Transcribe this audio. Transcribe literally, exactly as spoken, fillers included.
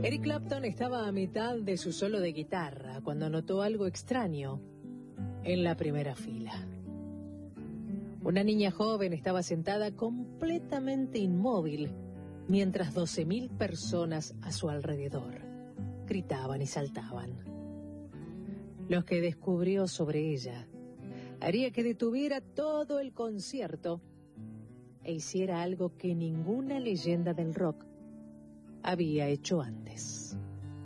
Eric Clapton estaba a mitad de su solo de guitarra cuando notó algo extraño en la primera fila. Una niña joven estaba sentada completamente inmóvil, mientras doce mil personas a su alrededor gritaban y saltaban. Lo que descubrió sobre ella haría que detuviera todo el concierto e hiciera algo que ninguna leyenda del rock había hecho antes.